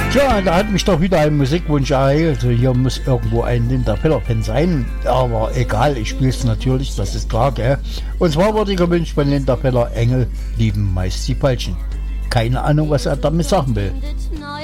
Tja, da hat mich doch wieder ein Musikwunsch ereilt. Also hier muss irgendwo ein Linda Peller-Fan sein. Aber egal, ich spiele es natürlich, das ist klar, gell? Und zwar wurde gewünscht von Linda Peller, Engel lieben meist die Falschen. Keine Ahnung, was er damit sagen will.